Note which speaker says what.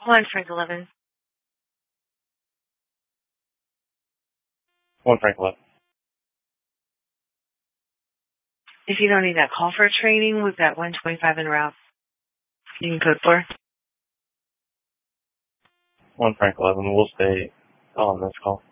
Speaker 1: 1 Frank 11.
Speaker 2: 1 Frank 11.
Speaker 1: If you don't need that call for training, we've got 125 en route. You can code for
Speaker 2: 1 Frank 11. We'll stay on this call.